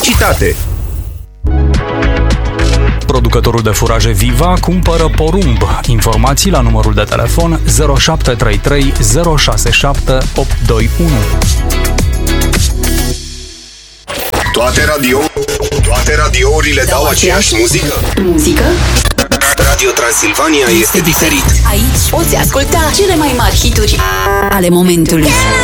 publicitate. Producătorul de furaje Viva cumpără porumb. Informații la numărul de telefon 0733 067 821. Toate radiourile dau aceeași muzică? Muzică? Radio Transilvania este diferit. Aici poți asculta cele mai mari hituri ale momentului.